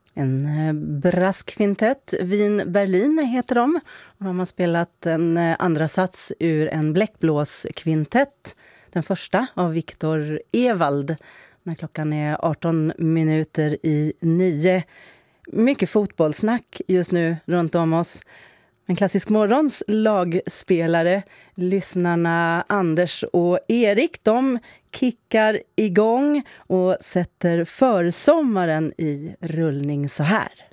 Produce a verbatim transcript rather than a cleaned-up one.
En eh, brasskvintett, Wien Berlin heter de. Och de har spelat en eh, andra sats ur en bläckblåskvintett. Den första av Viktor Ewald. När klockan är arton minuter i nio. Mycket fotbollssnack just nu runt om oss. En klassisk morgons lagspelare, lyssnarna Anders och Erik, de kickar igång och sätter försommaren i rullning så här.